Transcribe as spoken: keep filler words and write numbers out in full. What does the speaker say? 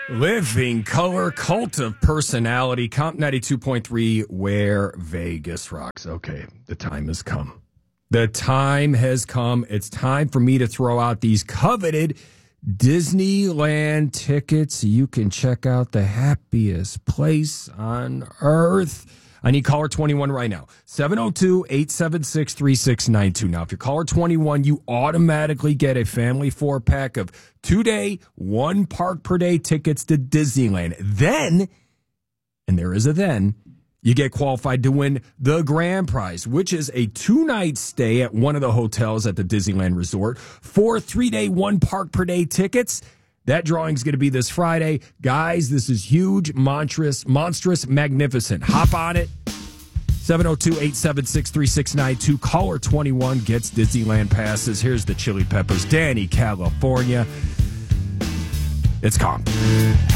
Living Color, Cult of Personality, Comp ninety-two point three, where Vegas rocks. Okay, the time has come. The time has come. It's time for me to throw out these coveted Disneyland tickets so you can check out the happiest place on earth. I need caller twenty-one right now. seven oh two, eight seven six, three six nine two. Now, if you're caller twenty-one, you automatically get a family four-pack of two-day, one park per day tickets to Disneyland. Then, and there is a then, you get qualified to win the grand prize, which is a two-night stay at one of the hotels at the Disneyland Resort for three-day, one park per day tickets. That drawing is going to be this Friday. Guys, this is huge, monstrous, monstrous, magnificent. Hop on it. seven oh two, eight seven six, three six nine two. Caller twenty-one gets Disneyland passes. Here's the Chili Peppers. Danny, California. It's Comp.